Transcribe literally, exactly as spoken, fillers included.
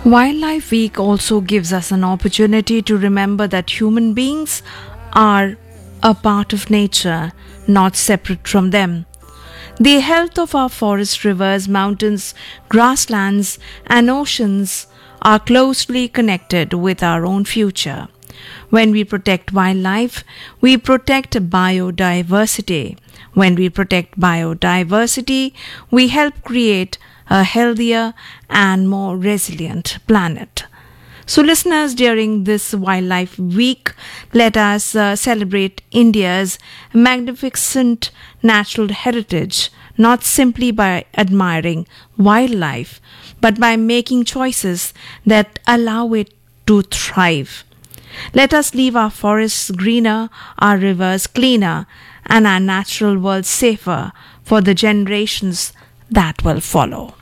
Wildlife Week also gives us an opportunity to remember that human beings are a part of nature, not separate from them. The health of our forests, rivers, mountains, grasslands, and oceans are closely connected with our own future. When we protect wildlife, we protect biodiversity. When we protect biodiversity, we help create a healthier and more resilient planet. So, listeners, during this Wildlife Week, let us uh, celebrate India's magnificent natural heritage, not simply by admiring wildlife, but by making choices that allow it to thrive. Let us leave our forests greener, our rivers cleaner, and our natural world safer for the generations that will follow.